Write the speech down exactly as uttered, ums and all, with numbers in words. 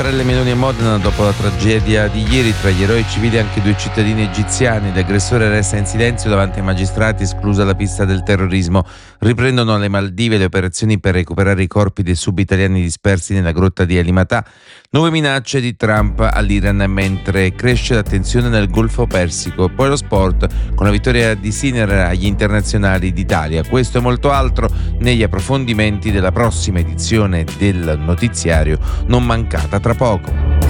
Mattarella e Meloni a Modena. Dopo la tragedia di ieri, tra gli eroi civili anche due cittadini egiziani. L'aggressore resta in silenzio davanti ai magistrati, esclusa la pista del terrorismo. Riprendono alle Maldive le operazioni per recuperare i corpi dei sub-italiani dispersi nella grotta di Alimatà. Nuove minacce di Trump all'Iran mentre cresce la tensione nel Golfo Persico. Poi lo sport con la vittoria di Sinner agli internazionali d'Italia. Questo e molto altro negli approfondimenti della prossima edizione del notiziario, non mancata tra poco.